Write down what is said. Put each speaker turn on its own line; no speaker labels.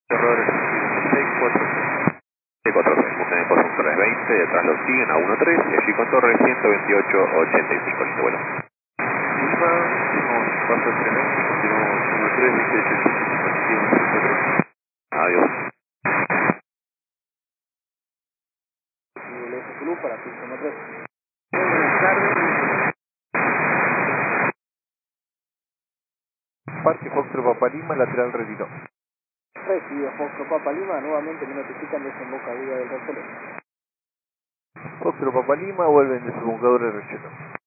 Error 646, buscan en Cosmo 320, detrás lo siguen a 13 y allí con torre 128.85, lindo vuelo.
Lima, hicimos paso 320, continuamos 13, 18,
Adiós.
Y el Zulu para Pista 3.
Buenas tardes. Parque Foxtrot Papa Lima, lateral retiro.
Recibido Foxtrot Papa Lima, nuevamente me notifican desembocadura del Rosolén.
Foxtrot Papa Lima, vuelven de su desembocadura de relleno.